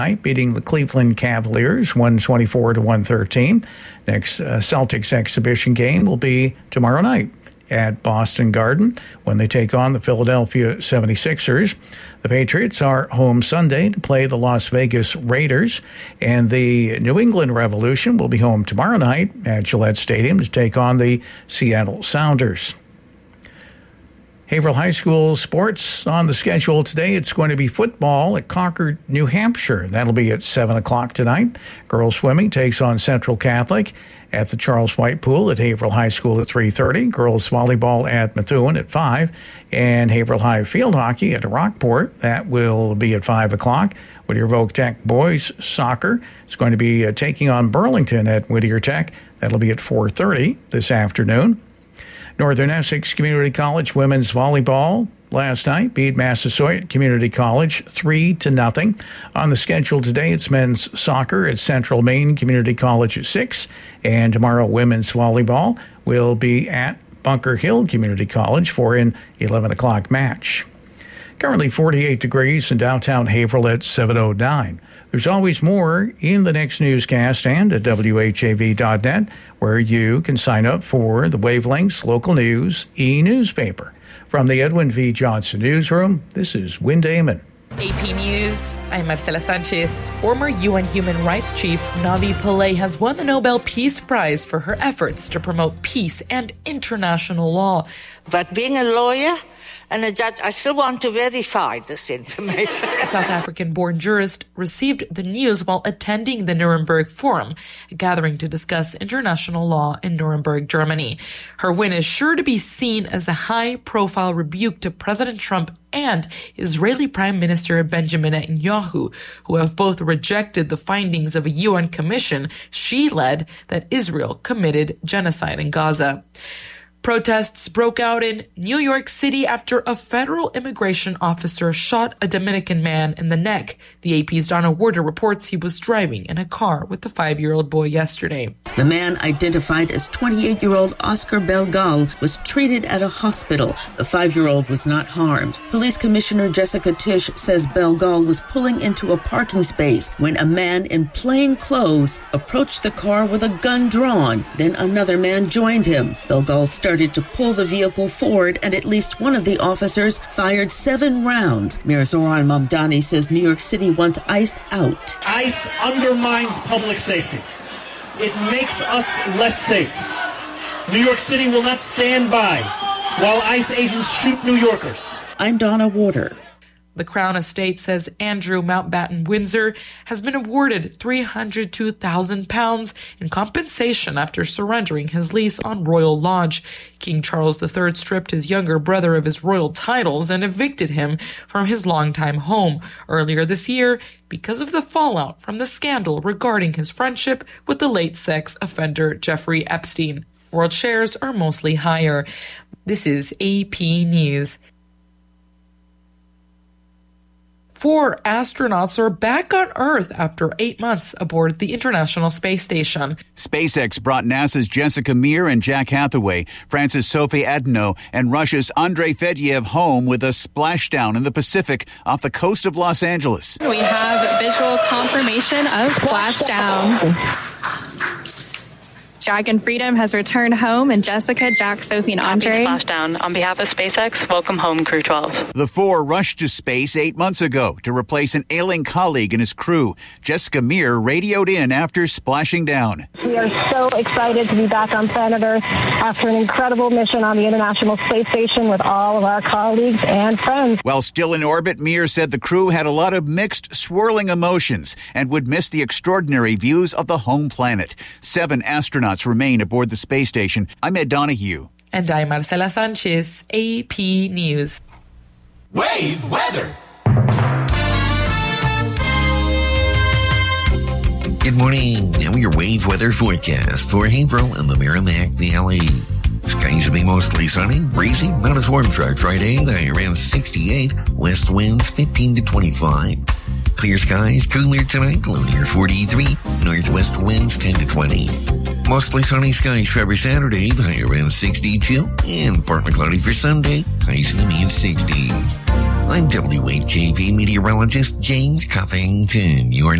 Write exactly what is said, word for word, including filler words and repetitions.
beating the Cleveland Cavaliers one twenty-four to one thirteen. Next uh, Celtics exhibition game will be tomorrow night at Boston Garden when they take on the Philadelphia seventy-sixers. The Patriots are home Sunday to play the Las Vegas Raiders, and the New England Revolution will be home tomorrow night at Gillette Stadium to take on the Seattle Sounders. Haverhill High School sports on the schedule today. It's going to be football at Concord, New Hampshire. That'll be at seven o'clock tonight. Girls swimming takes on Central Catholic at the Charles White Pool at Haverhill High School at three thirty. Girls volleyball at Methuen at five. And Haverhill High field hockey at Rockport. That will be at five o'clock. Whittier Voc Tech boys soccer is going to be uh, taking on Burlington at Whittier Tech. That'll be at four thirty this afternoon. Northern Essex Community College women's volleyball last night beat Massasoit Community College three to nothing. On the schedule today, it's men's soccer at Central Maine Community College at six, and tomorrow women's volleyball will be at Bunker Hill Community College for an eleven o'clock match. Currently forty-eight degrees in downtown Haverhill at seven oh nine. There's always more in the next newscast and at W H A V dot net, where you can sign up for the Wavelengths Local News e-newspaper. From the Edwin V. Johnson Newsroom, this is Win Damon. A P News, I'm Marcela Sanchez. Former U N Human Rights Chief Navi Pillay has won the Nobel Peace Prize for her efforts to promote peace and international law. But being a lawyer and a judge, I still want to verify this information. A South African-born jurist received the news while attending the Nuremberg Forum, a gathering to discuss international law in Nuremberg, Germany. Her win is sure to be seen as a high-profile rebuke to President Trump and Israeli Prime Minister Benjamin Netanyahu, who have both rejected the findings of a U N commission she led that Israel committed genocide in Gaza. Protests broke out in New York City after a federal immigration officer shot a Dominican man in the neck. The A P's Donna Warder reports he was driving in a car with the five-year-old boy yesterday. The man, identified as twenty-eight-year-old Oscar Belgal, was treated at a hospital. The five-year-old was not harmed. Police Commissioner Jessica Tisch says Belgal was pulling into a parking space when a man in plain clothes approached the car with a gun drawn. Then another man joined him. Belgal started started to pull the vehicle forward, and at least one of the officers fired seven rounds. Mayor Zoran Mamdani says New York City wants ICE out. ICE undermines public safety. It makes us less safe. New York City will not stand by while ICE agents shoot New Yorkers. I'm Donna Warder. The Crown Estate says Andrew Mountbatten Windsor has been awarded three hundred two thousand pounds in compensation after surrendering his lease on Royal Lodge. King Charles the Third stripped his younger brother of his royal titles and evicted him from his longtime home earlier this year because of the fallout from the scandal regarding his friendship with the late sex offender Jeffrey Epstein. World shares are mostly higher. This is A P News. Four astronauts are back on Earth after eight months aboard the International Space Station. SpaceX brought NASA's Jessica Meir and Jack Hathaway, France's Sophie Adno, and Russia's Andrei Fedyev home with a splashdown in the Pacific off the coast of Los Angeles. We have visual confirmation of splashdown. Dragon Freedom has returned home, and Jessica, Jack, Sophie, and Andre. Splashdown. On behalf of SpaceX, welcome home, Crew twelve. The four rushed to space eight months ago to replace an ailing colleague and his crew. Jessica Meir radioed in after splashing down. We are so excited to be back on planet Earth after an incredible mission on the International Space Station with all of our colleagues and friends. While still in orbit, Meir said the crew had a lot of mixed, swirling emotions and would miss the extraordinary views of the home planet. Seven astronauts remain aboard the space station. I'm Ed Donahue. And I'm Marcela Sanchez, A P News. Wave weather. Good morning. Now your wave weather forecast for Haverhill and the Merrimack Valley. Skies will be mostly sunny, breezy, not as warm for Friday. The high around sixty-eight. West winds fifteen to twenty-five. Clear skies, cooler tonight, low near forty-three. Northwest winds ten to twenty. Mostly sunny skies for every Saturday, the high around sixty-two. And partly cloudy for Sunday, highs in the mid sixties. I'm W eight K V meteorologist James Covington. You are